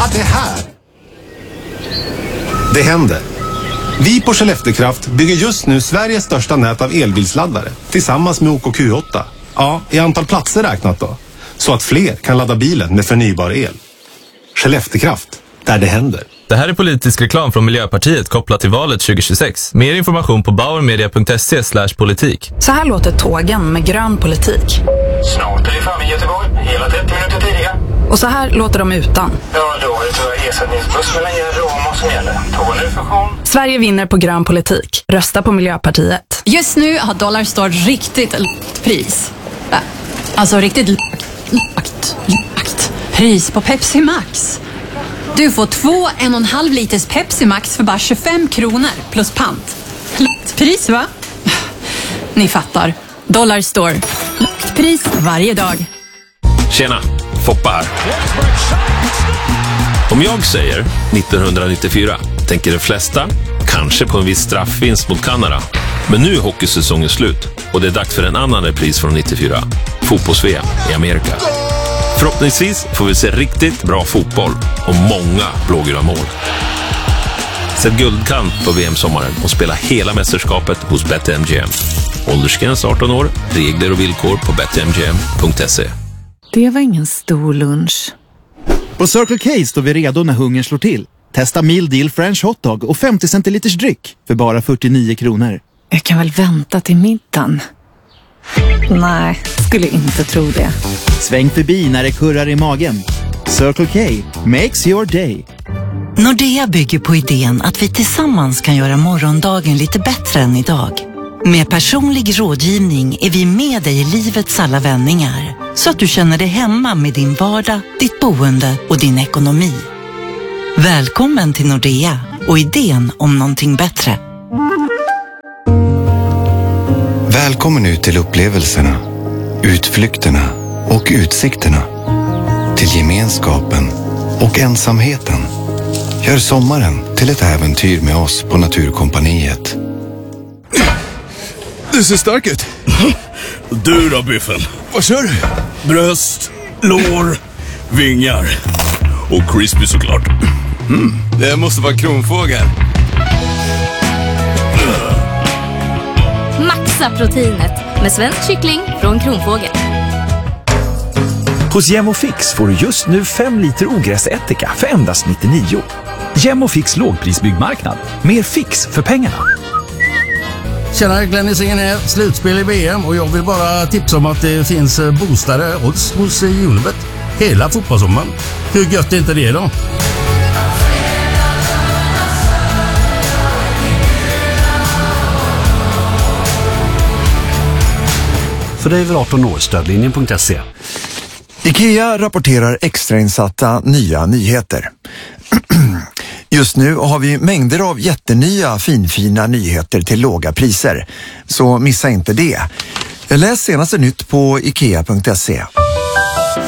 att det är här. Det händer. Vi på Skelleftekraft bygger just nu Sveriges största nät av elbilsladdare tillsammans med OKQ8. Ja, i antal platser räknat då. Så att fler kan ladda bilen med förnybar el. Skelleftekraft, där det händer. Det här är politisk reklam från Miljöpartiet kopplat till valet 2026. Mer information på bauermedia.se/politik. Så här låter tågen med grön politik. Snart är vi framme i Göteborg, hela 30 minuter tidigare. Och så här låter de utan. Ja, då är det ersättningsbuss mellan Gärde och Åmål som gäller. Tågnufunktion. Sverige vinner på grön politik. Rösta på Miljöpartiet. Just nu har Dollarstore riktigt lågt pris. Alltså riktigt lågt pris på Pepsi Max. Du får 2 1,5 liters Pepsi Max för bara 25 kronor plus pant. Lågt pris, va? Ni fattar. Dollarstore. Lågt pris varje dag. Tjena, Foppa här. Om jag säger 1994 tänker de flesta kanske på en viss straffvinst mot Kanada. Men nu är hockeysäsongen slut och det är dags för en annan repris från 94. Fotbolls-VM i Amerika. Förhoppningsvis får vi se riktigt bra fotboll och många blågula mål. Sätt guldkant på VM-sommaren och spela hela mästerskapet hos BetMGM. Åldersgräns 18 år, regler och villkor på betmgm.se. Det var ingen stor lunch. På Circle K står vi redo när hungern slår till. Testa meal deal French hotdog och 50 centiliters dryck för bara 49 kronor. Jag kan väl vänta till middagen. Nej, skulle inte tro det. Sväng förbi när det kurrar i magen. Circle K makes your day. Nordea bygger på idén att vi tillsammans kan göra morgondagen lite bättre än idag. Med personlig rådgivning är vi med dig i livets alla vändningar. Så att du känner dig hemma med din vardag, ditt boende och din ekonomi. Välkommen till Nordea och idén om någonting bättre. Välkommen ut till upplevelserna, utflykterna och utsikterna. Till gemenskapen och ensamheten. Gör sommaren till ett äventyr med oss på Naturkompaniet. Du ser stark ut. Du då, Biffen? Vad kör du? Bröst, lår, vingar och crispy såklart. Det måste vara kronfågel. Maxa proteinet med svensk kyckling från Kronfågel. Hos Gemofix får du just nu 5 liter ogräsättika för endast 99. Gemofix lågprisbyggmarknad. Mer fix för pengarna. Tjena, Glenn Hysén här. Slutspel i VM och jag vill bara tipsa om att det finns boostade odds hos Unibet. Hela fotbollssommaren. Hur gött är inte det då? För dig är väl 18 år, stödlinjen.se. IKEA rapporterar extrainsatta nya nyheter. Just nu har vi mängder av jättenya finfina nyheter till låga priser. Så missa inte det. Läs senaste nytt på ikea.se.